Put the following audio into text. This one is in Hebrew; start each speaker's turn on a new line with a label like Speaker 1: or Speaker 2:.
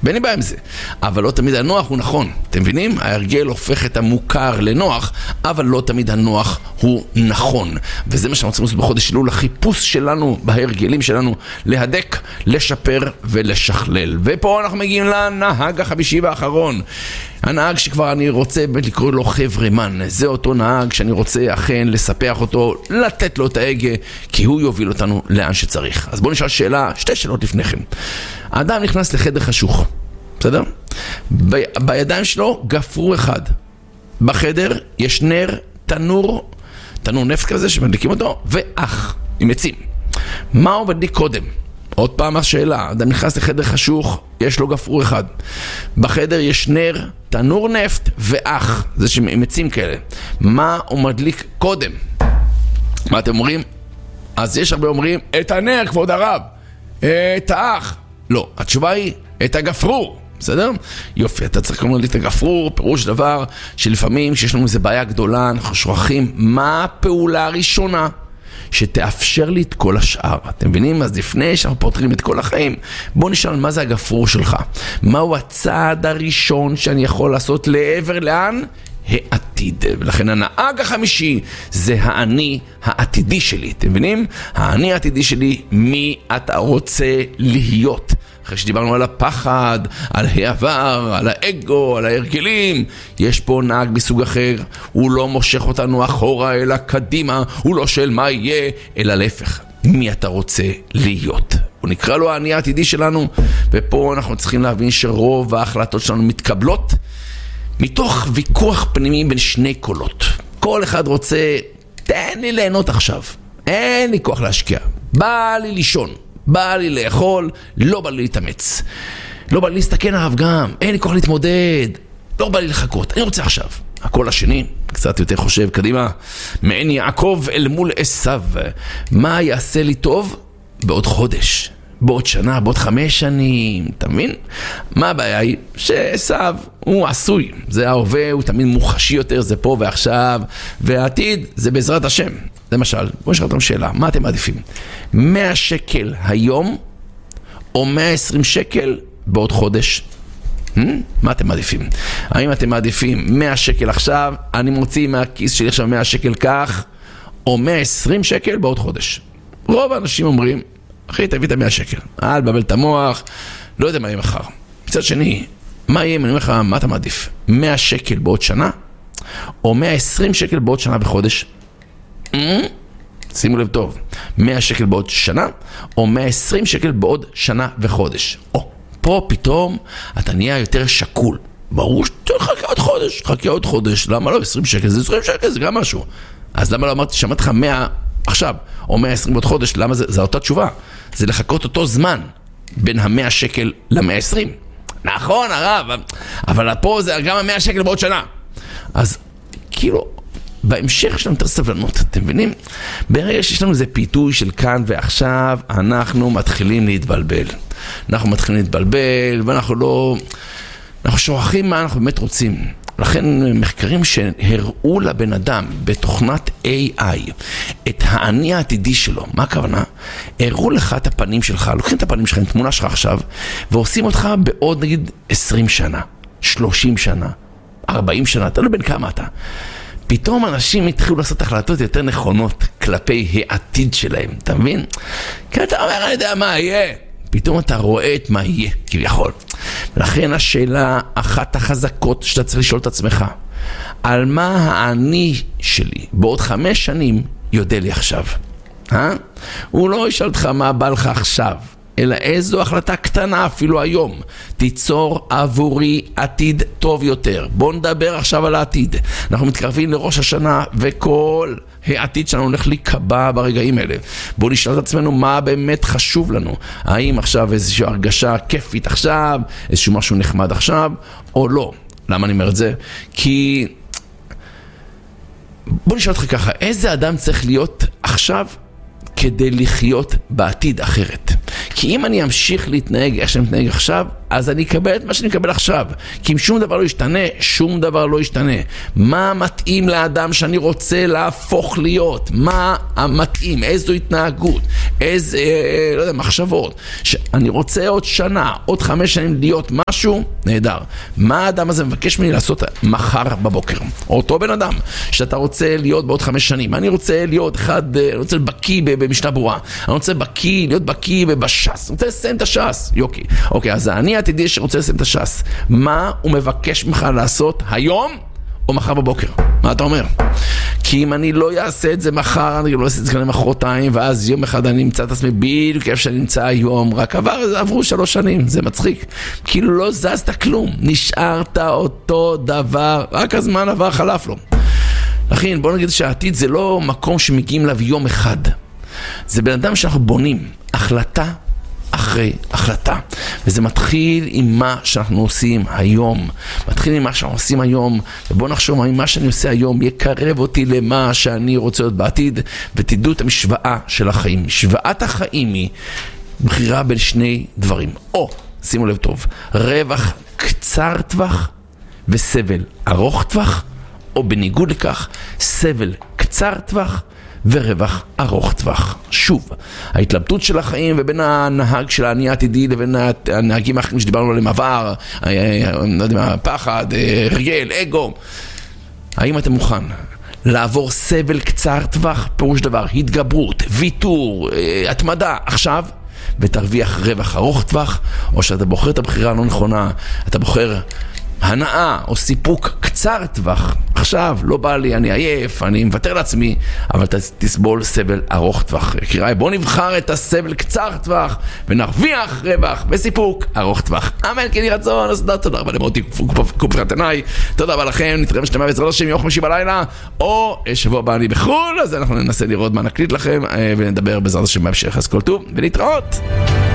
Speaker 1: ואין לי בעיה עם זה. אבל לא תמיד הנוח הוא נכון. אתם מבינים? ההרגל הופך את המוכר לנוח, אבל לא תמיד הנוח הוא נכון. וזה מה שאנחנו צריכים לעשות בחודש אלול, החיפוש שלנו, בהרגלים שלנו, להדק, לשפר ולשכלל. ופה אנחנו מגיעים לנהג החמישי והאחרון. הנהג שכבר אני רוצה לקרוא לו חברמן. זה אותו נהג שאני רוצה אכן לספח אותו, לתת לו את ההגה, כי הוא יוביל אותנו לאן שצריך. אז בואו נשאל שאלה, שתי שאלות לפניכם. האדם נכנס לחדר חשוך, בסדר? בידיים שלו גפרור אחד. בחדר יש נר, תנור נפט כזה שמדליקים אותו, ואח עם עצים. מה הוא מדליק קודם? עוד פעם השאלה, אדם נכנס לחדר חשוך, יש לו גפרור אחד. בחדר יש נר, תנור נפט ואח, זה עם עצים כאלה. מה הוא מדליק קודם? מה אתם אומרים? אז יש הרבה אומרים, את הנר, כבוד הרב. את האח. לא, התשובה היא, את הגפרור. בסדר? יופי, אתה צריך כמובן להדליק את הגפרור, פירוש דבר שלפעמים שיש לנו איזו בעיה גדולה, אנחנו שוכחים מה הפעולה הראשונה שתאפשר לי את כל השאר. אתם מבינים? אז לפני שאנחנו פותרים את כל החיים, בוא נשאל מה זה הגפרור שלך. מהו הצעד הראשון שאני יכול לעשות לעבר לאן? העתיד. ולכן הנהג החמישי זה האני העתידי שלי. אתם מבינים? האני העתידי שלי, מי אתה רוצה להיות? אחרי שדיברנו על הפחד, על העבר, על האגו, על ההרגלים, יש פה נהג מסוג אחר. הוא לא מושך אותנו אחורה אלא קדימה, הוא לא שואל מה יהיה, אלא להפך, מי אתה רוצה להיות. הוא נקרא לו האני העתידי שלנו, ופה אנחנו צריכים להבין שרוב ההחלטות שלנו מתקבלות מתוך ויכוח פנימי בין שני קולות. כל אחד רוצה, תן לי ליהנות עכשיו, אין לי כוח להשקיע, בא לי לישון, בא לי לאכול, לא בא לי להתאמץ, לא בא לי להסתכן עליו גם, אין לי כוח להתמודד, לא בא לי לחכות, אני רוצה עכשיו. הקול השני, קצת יותר חושב קדימה, מעין יעקב אל מול עשיו, מה יעשה לי טוב בעוד חודש, בעוד שנה, בעוד 5 שנים, אתה מבין? מה הבעיה היא? שעשיו הוא עשוי, זה ההווה, הוא תמיד מוחשי יותר, זה פה ועכשיו, והעתיד זה בעזרת השם. למשל, בואו נשאל אותם שאלה, מה אתם מעדיפים? 100 שקל היום או 120 שקל בעוד חודש? מה אתם מעדיפים? האם אתם מעדיפים 100 שקל עכשיו, אני מוציא מהכיס שלי עכשיו 100 שקל כך, או 120 שקל בעוד חודש? רוב האנשים אומרים, אחי, תביא את 100 שקל, אל בבל את המוח, לא יודע מה יהיה מחר. מצד שני, מה יהיה? אני אומר לך, מה אתה מעדיף? 100 שקל בעוד שנה, או 120 שקל בעוד שנה בחודש? שימו לב טוב, 100 שקל בעוד שנה, או 120 שקל בעוד שנה וחודש. פה פתאום אתה נהיה יותר שקול. ברור שחכה עוד חודש, למה לא 20 שקל? זה 20 שקל, זה גם משהו. אז למה לא אמרתי, שמעת לך 100 עכשיו, או 120 בעוד חודש, למה זה אותה תשובה? זה לחכות אותו זמן, בין ה100 שקל ל120. נכון הרב, אבל פה זה גם ה100 שקל בעוד שנה. אז כאילו, בהמשך יש לנו יותר סבלנות, אתם מבינים? ברגע שיש לנו איזה פיתוי של כאן ועכשיו, אנחנו מתחילים להתבלבל. ואנחנו לא... אנחנו שוכחים מה אנחנו באמת רוצים. לכן מחקרים שהראו לבן אדם בתוכנת AI את האני העתידי שלו, מה הכוונה? הראו לך את הפנים שלך, לוקחים את הפנים שלך, את תמונה שלך עכשיו, ועושים אותך בעוד נגיד 20 שנה, 30 שנה, 40 שנה, אתה לא בין כמה אתה. פתאום אנשים התחילו לעשות החלטות יותר נכונות כלפי העתיד שלהם, אתה מבין? כי אתה אומר, אני יודע מה יהיה. פתאום אתה רואה את מה יהיה, כביכול. ולכן השאלה, אחת החזקות שאתה צריך לשאול את עצמך, על מה האני שלי בעוד 5 שנים יודע לי עכשיו? הוא לא ישאל אותך מה בא לך עכשיו, אלא איזו החלטה קטנה אפילו היום תיצור עבורי עתיד טוב יותר. בואו נדבר עכשיו על העתיד. אנחנו מתקרבים לראש השנה וכל העתיד שלנו הולך להיקבע ברגעים האלה. בואו נשאל את עצמנו מה באמת חשוב לנו. האם עכשיו איזושהי הרגשה כיפית עכשיו, איזשהו משהו נחמד עכשיו, או לא. למה אני אומר את זה? כי בואו נשאל אותך ככה, איזה אדם צריך להיות עכשיו כדי לחיות בעתיד אחרת? כי אם אני אמשיך להתנהג איך שאני מתנהג עכשיו, אז אני אקבל את מה שאני מקבל עכשיו. כי אם שום דבר לא ישתנה, שום דבר לא ישתנה. מה מתאים לאדם שאני רוצה להפוך להיות? מה המתאים? איזו התנהגות? איזה, לא יודע, מחשבות? שאני רוצה עוד שנה, עוד 5 שנים להיות משהו, נהדר. מה האדם הזה מבקש ממני לעשות מחר בבוקר? אותו בן אדם שאתה רוצה להיות בעוד 5 שנים. אני רוצה להיות אחד, אני רוצה בקיא במשנה ברורה. אני רוצה להיות בקיא בש"ס. אני רוצה לסיים את הש"ס. אוקיי, אז אני עתידי שרוצה לסיים את הש"ס. מה הוא מבקש ממך לעשות היום או מחר בבוקר? מה אתה אומר? כי אם אני לא אעשה את זה מחר, אני גם לא אעשה את זה כאן מחרתיים, ואז יום אחד אני אמצא את עצמי בדיוק איפה שאני נמצא היום, רק עברו 3 שנים, זה מצחיק. כאילו לא זזת כלום, נשארת אותו דבר, רק הזמן עבר חלף לו. לכן בוא נגיד שהעתיד זה לא מקום שמגיעים אליו יום אחד. זה בן אדם שאנחנו בונים החלטה אחרי החלטה. וזה מתחיל עם מה שאנחנו עושים היום. מתחיל עם מה שאנחנו עושים היום, ובואו נחשוב אם מה שאני עושה היום יקרב אותי למה שאני רוצה להיות בעתיד, ותדעו את המשוואה של החיים. משוואת החיים היא בחירה בין 2 דברים. או, שימו לב טוב, רווח קצר טווח וסבל ארוך טווח, או בניגוד לכך, סבל קצר טווח ורווח ארוך טווח. שוב, ההתלבטות של החיים ובין הנהג של העני העתידי לבין הנהגים האחרים שדיברנו עליהם עבר, פחד, הרגל, אגו. האם אתה מוכן לעבור סבל קצר טווח, פירוש דבר, התגברות, ויתור, התמדה עכשיו, ותרוויח רווח ארוך טווח, או שאתה בוחר את הבחירה הלא נכונה, אתה בוחר הנאה או סיפוק קצר טווח, עכשיו לא בא לי, אני עייף, אני מוותר לעצמי, אבל תסבול סבל ארוך טווח. יקיריי, בוא נבחר את הסבל קצר טווח ונרוויח רווח וסיפוק ארוך טווח. אמן, כן יהי רצון. אז תודה רבה למוטי קופרת עיניי, תודה רבה לכם, נתראה בשלמה בעזרת השם יום חמישי בלילה, או שבוע הבא אני בחול, אז אנחנו ננסה לראות מה נקליט לכם ונדבר בעזרת השם בהמשך. אז כל טוב ולהתראות.